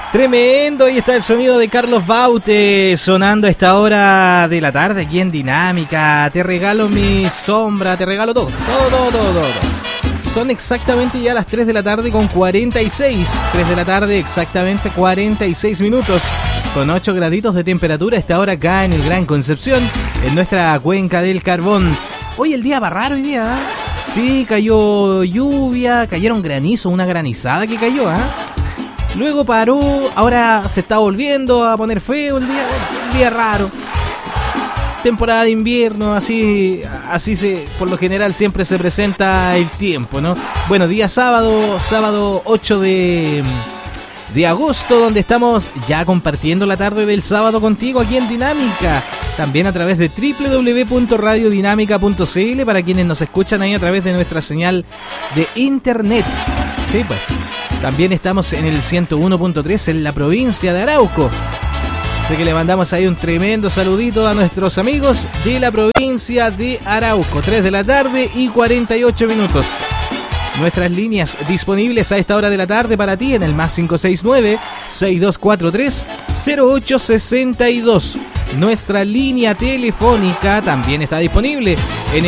Tremendo, ahí está el sonido de Carlos Baute sonando a esta hora de la tarde aquí en Dinámica. Te regalo mi sombra, te regalo todo. Son exactamente ya las 3 de la tarde con 46. 3 de la tarde, exactamente 46 minutos. Con 8 graditos de temperatura a esta hora acá en el Gran Concepción, en nuestra cuenca del Carbón. Hoy el día va raro hoy día, ¿eh? Sí, cayó lluvia, cayeron granizo, una granizada que cayó, ¿eh? Luego paró, ahora se está volviendo a poner feo el día raro. Temporada de invierno, así por lo general siempre se presenta el tiempo, ¿no? Bueno, día sábado 8 de agosto, donde estamos ya compartiendo la tarde del sábado contigo aquí en Dinámica. También a través de www.radiodinámica.cl para quienes nos escuchan ahí a través de nuestra señal de internet. Sí, pues. También estamos en el 101.3 en la provincia de Arauco. Así que le mandamos ahí un tremendo saludito a nuestros amigos de la provincia de Arauco. 3 de la tarde y 48 minutos. Nuestras líneas disponibles a esta hora de la tarde para ti en el más 569-6243-0862. Nuestra línea telefónica también está disponible en